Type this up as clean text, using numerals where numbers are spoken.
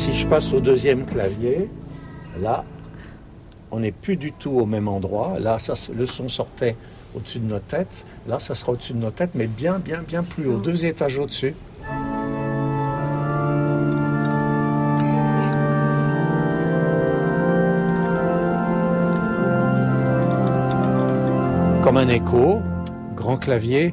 Si je passe au deuxième clavier, là, on n'est plus du tout au même endroit. Là, ça, le son sortait au-dessus de nos têtes. Là, ça sera au-dessus de nos têtes, mais bien plus haut, 2 étages au-dessus. Comme un écho, grand clavier.